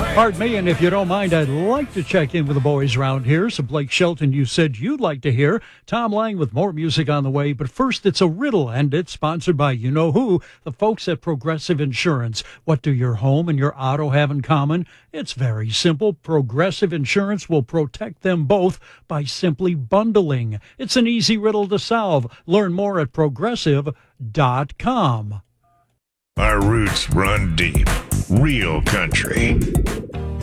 Pardon me, and if you don't mind, I'd like to check in with the boys around here. So, Blake Shelton, you said you'd like to hear. Tom Lang with more music on the way. But first, it's a riddle, and it's sponsored by you know who, the folks at Progressive Insurance. What do your home and your auto have in common? It's very simple. Progressive Insurance will protect them both by simply bundling. It's an easy riddle to solve. Learn more at progressive.com. Our roots run deep. Real country.